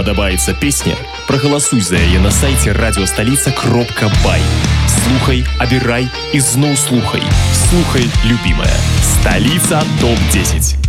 падабаецца песня, прагаласуй за яе на сайце радиостолица.бай. Слухай, абірай і зноў слухай. Слухай, любимая. Столица ТОП-10.